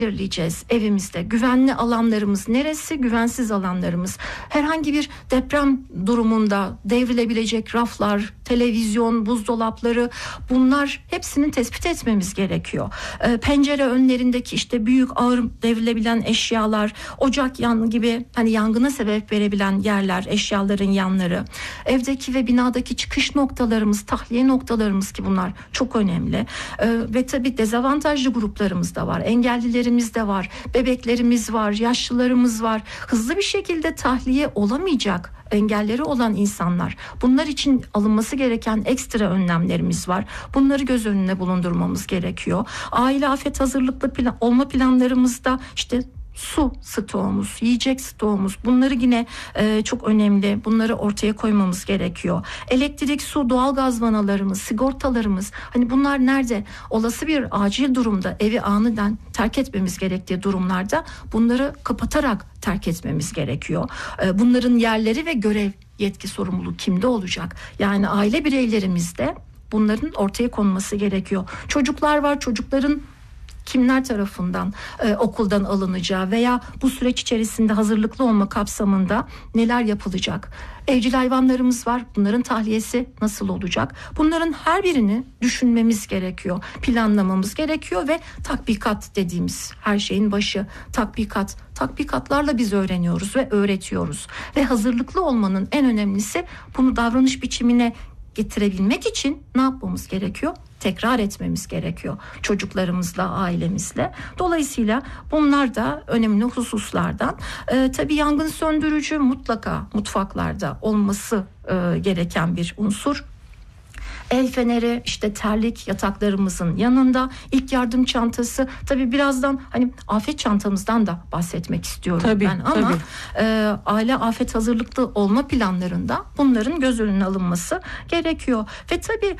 belirleyeceğiz evimizde. Güvenli alanlarımız neresi, güvensiz alanlarımız. Herhangi bir deprem durumunda devrilebilecek raflar, televizyon, buzdolapları, bunlar hepsini tespit etmemiz gerekiyor. Pencere önlerindeki işte büyük ağır devrilebilen eşyalar, ocak yanı gibi hani yangına sebep verebilen yerler, eşyaların yanları, evdeki ve binadaki çıkış noktalarımız, tahliye noktalarımız ki bunlar çok önemli. Ve tabii dezavantajlı gruplarımız da var, engellilerimiz de var, bebeklerimiz var, yaşlılarımız var. Hızlı bir şekilde tahliye olamayacak engelleri olan insanlar. Bunlar için alınması gereken ekstra önlemlerimiz var. Bunları göz önüne bulundurmamız gerekiyor. Aile afet hazırlıklı olma planlarımızda işte su stoğumuz, yiyecek stoğumuz, bunları yine çok önemli. Bunları ortaya koymamız gerekiyor. Elektrik, su, doğalgaz vanalarımız, sigortalarımız, hani bunlar nerede? Olası bir acil durumda evi aniden terk etmemiz gerektiği durumlarda bunları kapatarak terk etmemiz gerekiyor. Bunların yerleri ve görev, yetki, sorumluluğu kimde olacak? Yani aile bireylerimizde bunların ortaya konması gerekiyor. Çocuklar var, çocukların kimler tarafından okuldan alınacağı veya bu süreç içerisinde hazırlıklı olma kapsamında neler yapılacak? Evcil hayvanlarımız var. Bunların tahliyesi nasıl olacak? Bunların her birini düşünmemiz gerekiyor. Planlamamız gerekiyor ve tatbikat dediğimiz her şeyin başı tatbikat. Tatbikatlarla biz öğreniyoruz ve öğretiyoruz. Ve hazırlıklı olmanın en önemlisi bunu davranış biçimine getirebilmek için ne yapmamız gerekiyor? Tekrar etmemiz gerekiyor çocuklarımızla, ailemizle. Dolayısıyla bunlar da önemli hususlardan. Tabii yangın söndürücü mutlaka mutfaklarda olması gereken bir unsur. El feneri, işte terlik yataklarımızın yanında, ilk yardım çantası. Tabii birazdan hani afet çantamızdan da bahsetmek istiyorum ben ama aile afet hazırlıklı olma planlarında bunların göz önüne alınması gerekiyor. Ve tabii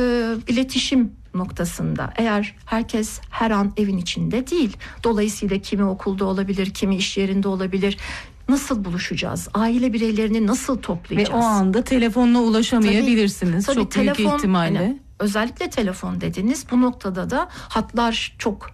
iletişim noktasında eğer herkes her an evin içinde değil, dolayısıyla kimi okulda olabilir, kimi iş yerinde olabilir. Nasıl buluşacağız? Aile bireylerini nasıl toplayacağız? Ve o anda telefonla ulaşamayabilirsiniz. Tabii, çok telefon, büyük ihtimalle. Yani özellikle telefon dediniz. Bu noktada da hatlar çok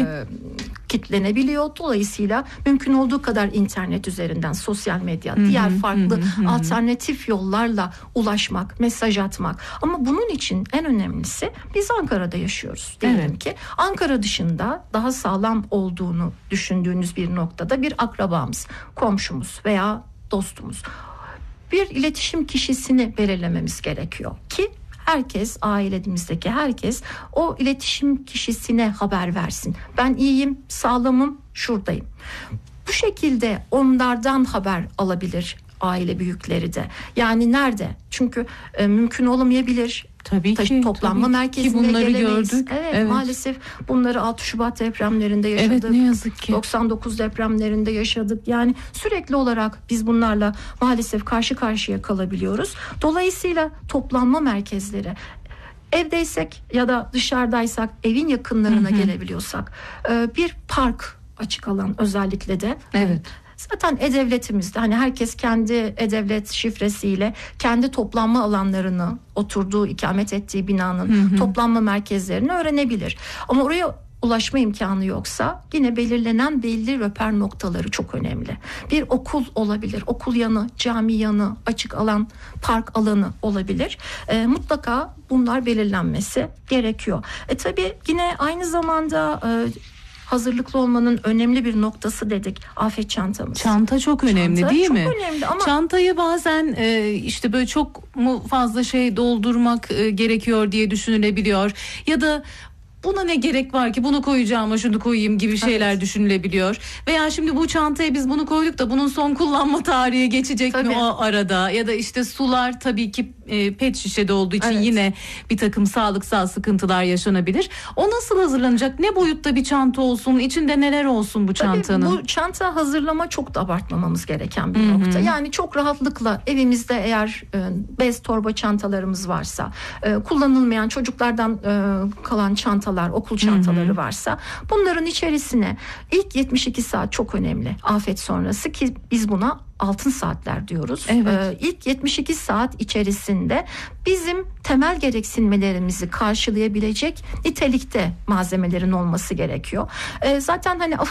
kitlenebiliyor. Dolayısıyla mümkün olduğu kadar internet üzerinden, sosyal medya, diğer farklı alternatif yollarla ulaşmak, mesaj atmak. Ama bunun için en önemlisi biz Ankara'da yaşıyoruz. Diyelim ki Ankara dışında daha sağlam olduğunu düşündüğünüz bir noktada bir akrabamız, komşumuz veya dostumuz. Bir iletişim kişisini belirlememiz gerekiyor ki herkes, ailemizdeki herkes o iletişim kişisine haber versin. Ben iyiyim, sağlamım, şuradayım. Bu şekilde onlardan haber alabilir aile büyükleri de. Yani nerede? Çünkü mümkün olamayabilir. Tabii ki, toplanma merkezine bunları gelemeyiz. gördük. Evet, maalesef bunları 6 Şubat depremlerinde yaşadık. Evet, ne yazık ki. 99 depremlerinde yaşadık. Yani sürekli olarak biz bunlarla maalesef karşı karşıya kalabiliyoruz. Dolayısıyla toplanma merkezleri, evdeysek ya da dışarıdaysak, evin yakınlarına gelebiliyorsak, bir park, açık alan özellikle de. Evet. Zaten E-Devletimizde hani herkes kendi E-Devlet şifresiyle kendi toplanma alanlarını, oturduğu, ikamet ettiği binanın toplanma merkezlerini öğrenebilir. Ama oraya ulaşma imkanı yoksa yine belirlenen belli röper noktaları çok önemli. Bir okul olabilir, okul yanı, cami yanı, açık alan, park alanı olabilir. Mutlaka bunlar belirlenmesi gerekiyor. Tabii yine aynı zamanda hazırlıklı olmanın önemli bir noktası dedik afet çantamız. Çanta çok önemli, değil mi? Çok önemli ama çantayı bazen işte böyle çok mu fazla şey doldurmak gerekiyor diye düşünülebiliyor ya da buna ne gerek var ki, bunu koyacağıma şunu koyayım gibi şeyler düşünülebiliyor. Veya şimdi bu çantaya biz bunu koyduk da bunun son kullanma tarihi geçecek mi o arada? Ya da işte sular tabii ki pet şişede olduğu için yine bir takım sağlıksal sıkıntılar yaşanabilir. O nasıl hazırlanacak? Ne boyutta bir çanta olsun? İçinde neler olsun bu çantanın? Tabii bu çanta hazırlama çok da abartmamamız gereken bir nokta. Yani çok rahatlıkla evimizde eğer bez torba çantalarımız varsa, kullanılmayan çocuklardan kalan çantalar çantalar, okul çantaları varsa bunların içerisine ilk 72 saat çok önemli. Afet sonrası, ki biz buna altın saatler diyoruz. Evet. İlk 72 saat içerisinde bizim temel gereksinmelerimizi karşılayabilecek nitelikte malzemelerin olması gerekiyor. Zaten hani